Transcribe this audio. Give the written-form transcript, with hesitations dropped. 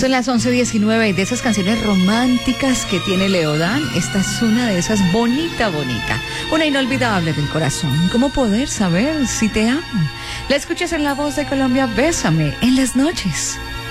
Son las 11:19 y de esas canciones románticas que tiene Leodán, esta es una de esas bonita, una inolvidable del corazón. ¿Cómo poder saber si te amo? La escuchas en La Voz de Colombia, Bésame en las noches.